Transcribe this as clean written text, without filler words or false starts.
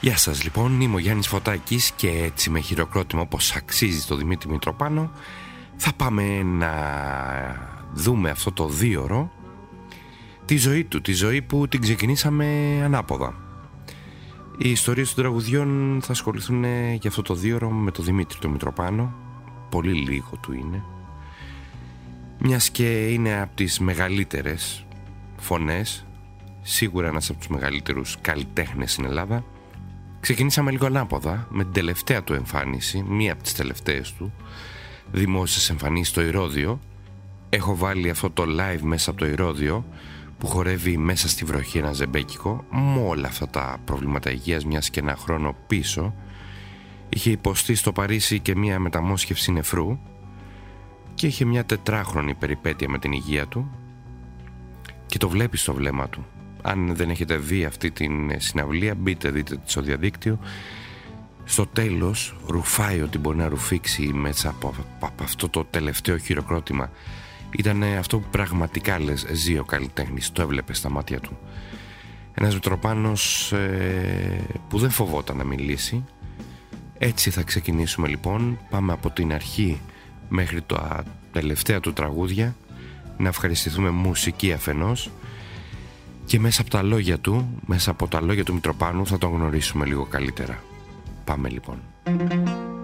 Γεια σας λοιπόν, είμαι ο Γιάννης Φωτάκης και έτσι με χειροκρότημα όπως αξίζει στο Δημήτρη Μητροπάνο θα πάμε να δούμε αυτό το 2ωρο τη ζωή του, τη ζωή που την ξεκινήσαμε ανάποδα. Οι ιστορίες των τραγουδιών θα ασχοληθούν για αυτό το 2ωρο με το Δημήτρη το Μητροπάνο. Πολύ λίγο του είναι, μιας και είναι από τις μεγαλύτερες φωνές, σίγουρα ένας από τους μεγαλύτερους καλλιτέχνες στην Ελλάδα. Ξεκινήσαμε λίγο ανάποδα με την τελευταία του εμφάνιση, μία από τις τελευταίες του δημόσιες εμφανίσεις στο Ηρώδειο. Έχω βάλει αυτό το live μέσα από το Ηρώδειο που χορεύει μέσα στη βροχή ένα ζεμπέκικο με όλα αυτά τα προβλήματα υγείας, μιας και ένα χρόνο πίσω είχε υποστεί στο Παρίσι και μια μεταμόσχευση νεφρού και είχε μια 4χρονη περιπέτεια με την υγεία του και το βλέπει στο βλέμμα του. Αν δεν έχετε δει αυτή την συναυλία, μπείτε δείτε στο διαδίκτυο. Στο τέλος ρουφάει ότι μπορεί να ρουφήξει μέσα από αυτό το τελευταίο χειροκρότημα. Ήταν αυτό που πραγματικά λες ζει ο καλλιτέχνης, το έβλεπε στα μάτια του. Ένας Μητροπάνος που δεν φοβόταν να μιλήσει. Έτσι θα ξεκινήσουμε λοιπόν. Πάμε από την αρχή μέχρι τα τελευταία του τραγούδια, να ευχαριστηθούμε μουσική αφενός και μέσα από τα λόγια του, μέσα από τα λόγια του Μητροπάνου θα τον γνωρίσουμε λίγο καλύτερα. Πάμε λοιπόν.